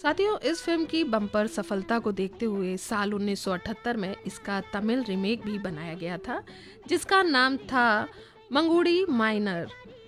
साथियों, इस फिल्म की बम्पर सफलता को देखते हुए साल 1978 में इसका तमिल रीमेक भी बनाया गया था, जिसका नाम था मंगुड़ी माइनर।